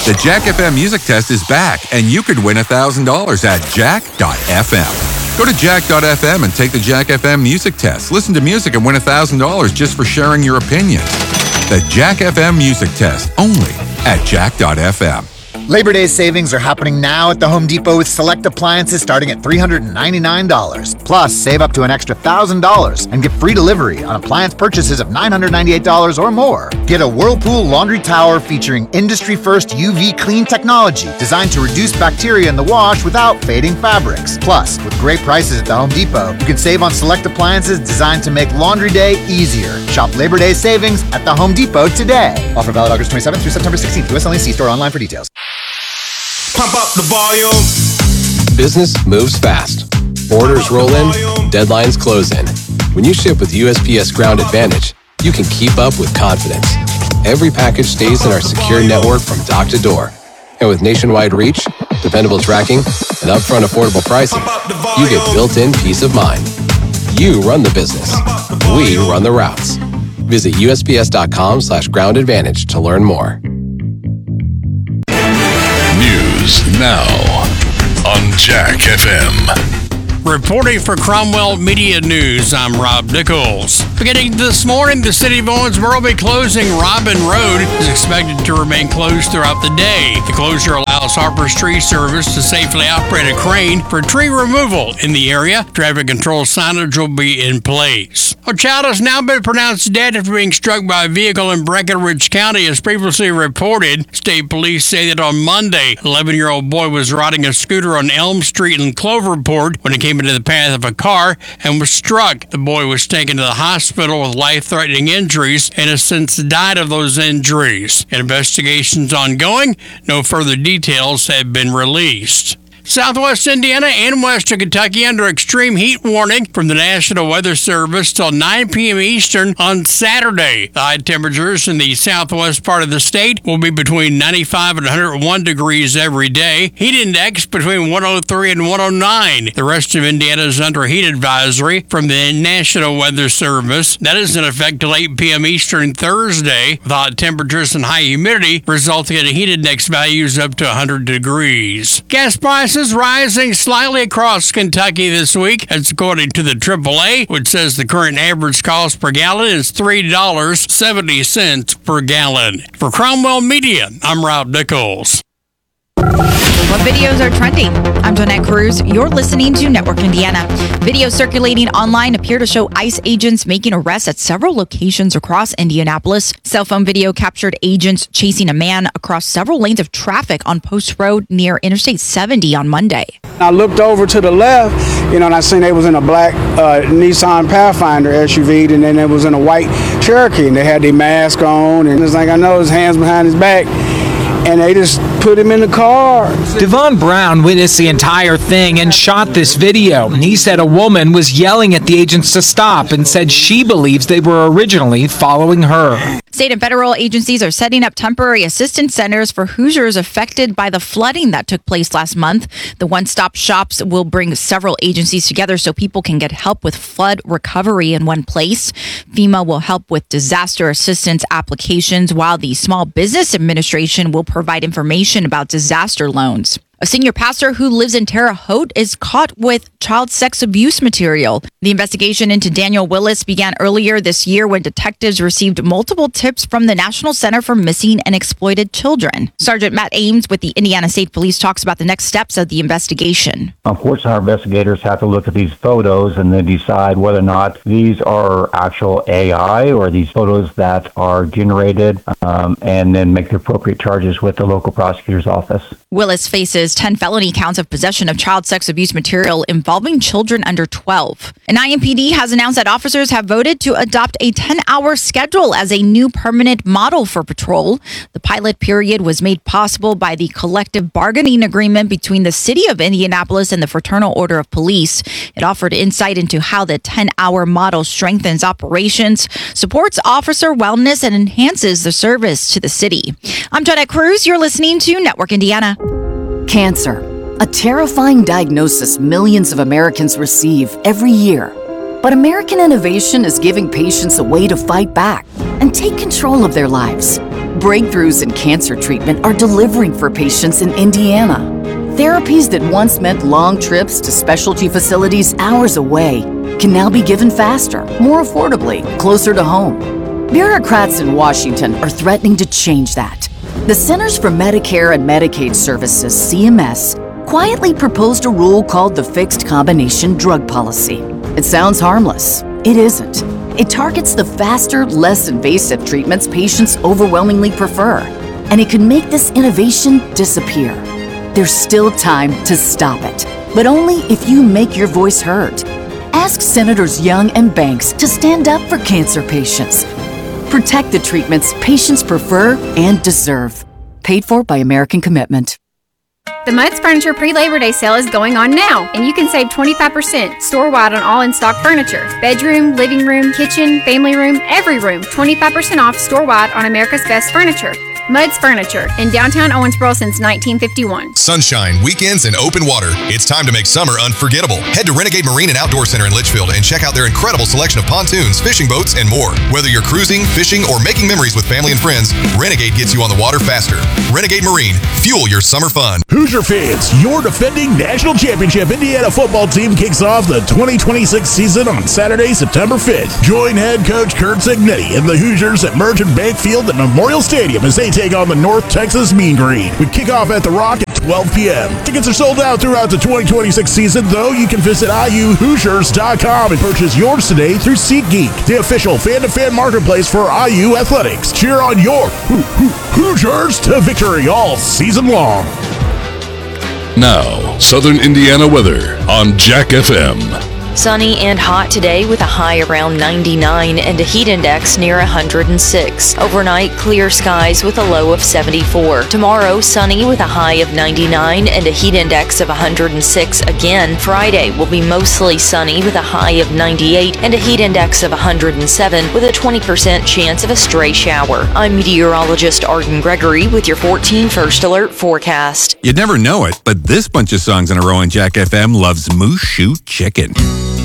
The Jack FM Music Test is back, and you could win $1,000 at jack.fm. Go to jack.fm and take the Jack FM Music Test. Listen to music and win $1,000 just for sharing your opinion. The Jack FM Music Test, only at jack.fm. Labor Day savings are happening now at the Home Depot with select appliances starting at $399. Plus, save up to an extra $1,000 and get free delivery on appliance purchases of $998 or more. Get a Whirlpool laundry tower featuring industry-first UV clean technology designed to reduce bacteria in the wash without fading fabrics. Plus, with great prices at the Home Depot, you can save on select appliances designed to make laundry day easier. Shop Labor Day savings at the Home Depot today. Offer valid August 27th through September 16th. US only. See store online for details. Pump up the volume. Business moves fast. Orders roll in, deadlines close in. When you ship with USPS Ground Advantage, you can keep up with confidence. Every package stays in our secure network from dock to door. And with nationwide reach, dependable tracking, and upfront affordable pricing, you get built-in peace of mind. You run the business. We run the routes. Visit USPS.com/Ground Advantage to learn more. News now on Jack FM. Reporting for Cromwell Media News, I'm Rob Nichols. Beginning this morning, the city of Owensboro will be closing Robin Road. Is expected to remain closed throughout the day. The closure allows Harper's Tree Service to safely operate a crane for tree removal in the area. Traffic control signage will be in place. A child has now been pronounced dead after being struck by a vehicle in Breckenridge County, as previously reported. State police say that on Monday, an 11-year-old boy was riding a scooter on Elm Street in Cloverport when it came into the path of a car and was struck. The boy was taken to the hospital with life-threatening injuries and has since died of those injuries. An investigation's ongoing. No further details have been released. Southwest Indiana and Western Kentucky under extreme heat warning from the National Weather Service till 9 p.m. Eastern on Saturday. The high temperatures in the southwest part of the state will be between 95 and 101 degrees every day. Heat index between 103 and 109. The rest of Indiana is under a heat advisory from the National Weather Service. That is in effect till 8 p.m. Eastern Thursday, with hot temperatures and high humidity resulting in heat index values up to 100 degrees. Gas prices rising slightly across Kentucky this week. That's according to the AAA, which says the current average cost per gallon is $3.70 per gallon. For Cromwell Media, I'm Rob Nichols. What videos are trending? I'm Jeanette Cruz. You're listening to Network Indiana. Videos circulating online appear to show ICE agents making arrests at several locations across Indianapolis. Cell phone video captured agents chasing a man across several lanes of traffic on Post Road near Interstate 70 on Monday. I looked over to the left, and I seen they was in a black Nissan Pathfinder SUV, and then it was in a white Cherokee, and they had their mask on, and it's like I know his hands behind his back. And they just put him in the car. Devon Brown witnessed the entire thing and shot this video. He said a woman was yelling at the agents to stop and said she believes they were originally following her. State and federal agencies are setting up temporary assistance centers for Hoosiers affected by the flooding that took place last month. The one-stop shops will bring several agencies together so people can get help with flood recovery in one place. FEMA will help with disaster assistance applications, while the Small Business Administration will provide information about disaster loans. A senior pastor who lives in Terre Haute is caught with child sex abuse material. The investigation into Daniel Willis began earlier this year when detectives received multiple tips from the National Center for Missing and Exploited Children. Sergeant Matt Ames with the Indiana State Police talks about the next steps of the investigation. Unfortunately, our investigators have to look at these photos and then decide whether or not these are actual AI or these photos that are generated, and then make the appropriate charges with the local prosecutor's office. Willis faces 10 felony counts of possession of child sex abuse material involving children under 12. And IMPD has announced that officers have voted to adopt a 10-hour schedule as a new permanent model for patrol. The pilot period was made possible by the collective bargaining agreement between the City of Indianapolis and the Fraternal Order of Police. It offered insight into how the 10-hour model strengthens operations, supports officer wellness, and enhances the service to the city. I'm Jeanette Cruz. You're listening to Network Indiana. Cancer, a terrifying diagnosis millions of Americans receive every year. But American innovation is giving patients a way to fight back and take control of their lives. Breakthroughs in cancer treatment are delivering for patients in Indiana. Therapies that once meant long trips to specialty facilities hours away can now be given faster, more affordably, closer to home. Bureaucrats in Washington are threatening to change that. The Centers for Medicare and Medicaid Services, CMS, quietly proposed a rule called the Fixed Combination Drug Policy. It sounds harmless. It isn't. It targets the faster, less invasive treatments patients overwhelmingly prefer, and it could make this innovation disappear. There's still time to stop it, but only if you make your voice heard. Ask Senators Young and Banks to stand up for cancer patients. Protect the treatments patients prefer and deserve. Paid for by American Commitment. The Mudd's Furniture Pre-Labor Day sale is going on now, and you can save 25% store-wide on all in-stock furniture. Bedroom, living room, kitchen, family room, every room. 25% off store-wide on America's Best Furniture. Mudd's Furniture, in downtown Owensboro since 1951. Sunshine, weekends, and open water. It's time to make summer unforgettable. Head to Renegade Marine and Outdoor Center in Litchfield and check out their incredible selection of pontoons, fishing boats, and more. Whether you're cruising, fishing, or making memories with family and friends, Renegade gets you on the water faster. Renegade Marine, fuel your summer fun. Hoosier fans, your defending national championship Indiana football team kicks off the 2026 season on Saturday, September 5th. Join head coach Kurt Cignetti and the Hoosiers at Merchant Bank Field at Memorial Stadium as they take on the North Texas Mean Green. We kick off at The Rock at 12 p.m. Tickets are sold out throughout the 2026 season, though you can visit IUHoosiers.com and purchase yours today through SeatGeek, the official fan-to-fan marketplace for IU Athletics. Cheer on your Hoosiers to victory all season long. Now, Southern Indiana weather on Jack FM. Sunny and hot today with a high around 99 and a heat index near 106. Overnight, clear skies with a low of 74. Tomorrow, sunny with a high of 99 and a heat index of 106 again. Friday will be mostly sunny with a high of 98 and a heat index of 107 with a 20% chance of a stray shower. I'm meteorologist Arden Gregory with your 14 First Alert forecast. You'd never know it, but this bunch of songs in a row on Jack FM loves Moose Shoe Chicken.